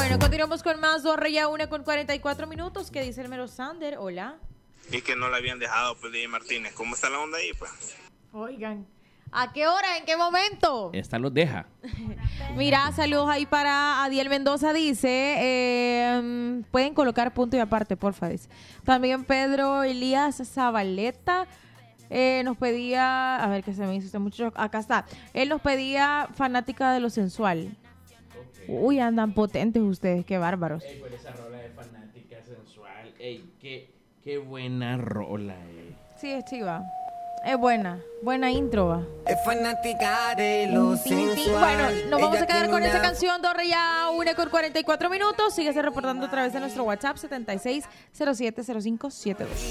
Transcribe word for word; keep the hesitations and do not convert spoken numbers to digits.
Bueno, continuamos con más. Dos ya una con cuarenta y cuatro minutos. ¿Qué dice el mero Sander? Hola. Y que no la habían dejado, pues, D J Martínez. ¿Cómo está la onda ahí, pues? Oigan, ¿a qué hora? ¿En qué momento? Esta los deja. Mira, saludos ahí para Adiel Mendoza, dice, eh, pueden colocar punto y aparte, porfa, dice. También Pedro Elías Zabaleta eh, nos pedía, a ver qué se me hizo este muchacho, acá está, él nos pedía fanática de lo sensual. Okay. Uy, andan potentes ustedes, qué bárbaros. Ey, por esa rola de fanática sensual, ey, qué, qué buena rola, eh. Sí, es chiva. Es buena, buena intro, va. Es fanática de lo sensual. Bueno, nos vamos Ella a quedar con una... esa canción, Dorre, ya una con cuarenta y cuatro minutos. Síguese reportando a través de nuestro WhatsApp setenta y seis cero siete cero cinco siete dos.